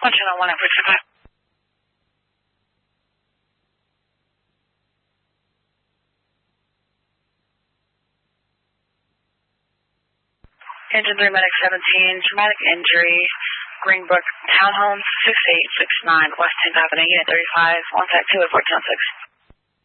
Channel 1 at 425. Engine 3 Medic 17, traumatic injury, Greenbrook Townhomes, 6869 West 10th Avenue, Unit 35, contact 2 at 1406.